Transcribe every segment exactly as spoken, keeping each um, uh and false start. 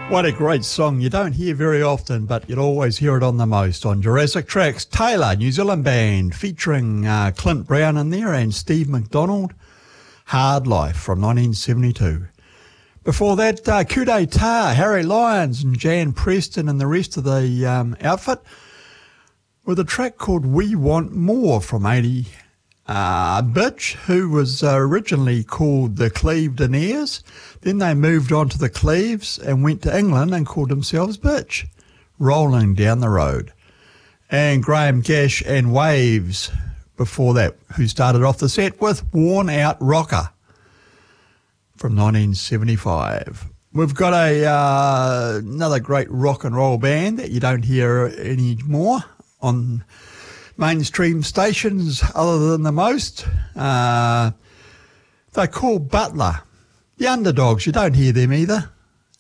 What a great song. You don't hear very often, but you'd always hear it on the most on Jurassic Tracks. Taylor, New Zealand band, featuring uh, Clint Brown in there and Steve McDonald. Hard Life from nineteen seventy-two. Before that, uh, Coup d'etat, Harry Lyons and Jan Preston and the rest of the um, outfit with a track called We Want More from eighty. Uh, Bitch, who was uh, originally called the Clevedoniers. Then they moved on to the Cleves and went to England and called themselves Bitch, Rolling Down the Road. And Graham Gash and Waves before that, who started off the set with Worn Out Rocker from nineteen seventy-five. We've got a uh, another great rock and roll band that you don't hear anymore on mainstream stations other than the most. Uh, they're called Butler. The Underdogs, you don't hear them either.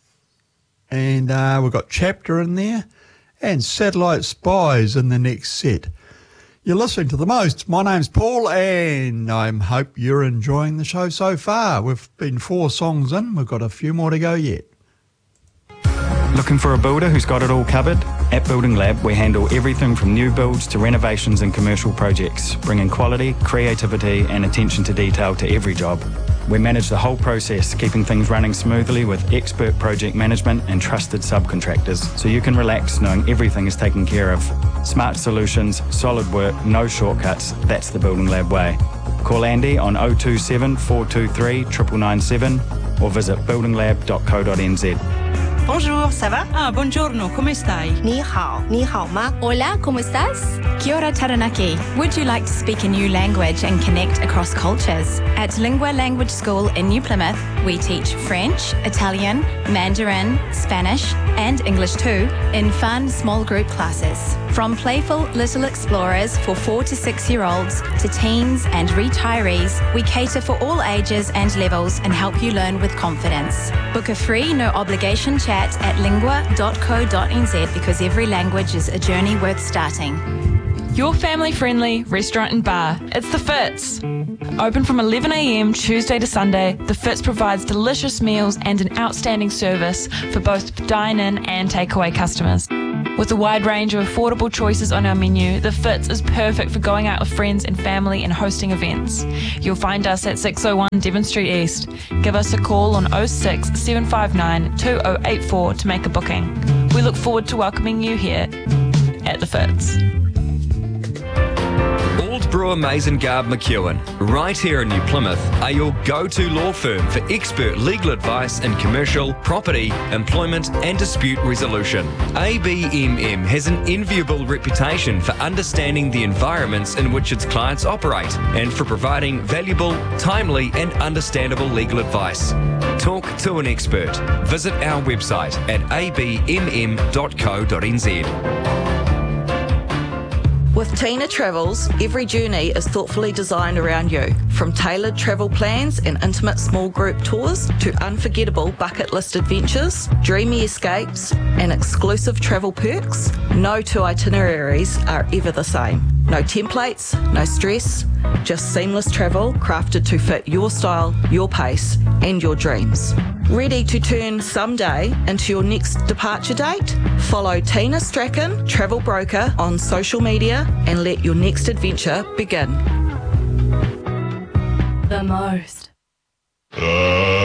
And uh, we've got Chapter in there and Satellite Spies in the next set. You're listening to The Most. My name's Paul and I hope you're enjoying the show so far. We've been four songs in. We've got a few more to go yet. Looking for a builder who's got it all covered? At Building Lab, we handle everything from new builds to renovations and commercial projects, bringing quality, creativity and attention to detail to every job. We manage the whole process, keeping things running smoothly with expert project management and trusted subcontractors, so you can relax knowing everything is taken care of. Smart solutions, solid work, no shortcuts. That's the Building Lab way. Call Andy on oh two seven, four two three, nine nine nine seven or visit building lab dot co dot n z. Bonjour, ça va? Ah, buongiorno, come stai? Ni hao, ni hao ma? Hola, ¿cómo estás? Kia ora taranaki. Would you like to speak a new language and connect across cultures? At Lingua Language School in New Plymouth, we teach French, Italian, Mandarin, Spanish, and English too in fun small group classes. From playful little explorers for four to six year olds to teens and retirees, we cater for all ages and levels and help you learn with confidence. Book a free, no obligation chat at lingua dot co dot n z because every language is a journey worth starting. Your family-friendly restaurant and bar. It's The Fitz. Open from eleven a m Tuesday to Sunday, The Fitz provides delicious meals and an outstanding service for both dine-in and takeaway customers. With a wide range of affordable choices on our menu, The Fitz is perfect for going out with friends and family and hosting events. You'll find us at six oh one Devon Street East. Give us a call on oh six, seven five nine, two oh eight four to make a booking. We look forward to welcoming you here at The Fitz. Brewer Mays and Garb McEwen, right here in New Plymouth, are your go-to law firm for expert legal advice in commercial, property, employment and dispute resolution. A B M M has an enviable reputation for understanding the environments in which its clients operate and for providing valuable, timely and understandable legal advice. Talk to an expert. Visit our website at a b m m dot co dot n z. With Tina Travels, every journey is thoughtfully designed around you. From tailored travel plans and intimate small group tours to unforgettable bucket list adventures, dreamy escapes and exclusive travel perks, no two itineraries are ever the same. No templates, no stress, just seamless travel crafted to fit your style, your pace and your dreams. Ready to turn someday into your next departure date? Follow Tina Strachan, travel broker, on social media and let your next adventure begin. The Most. Uh.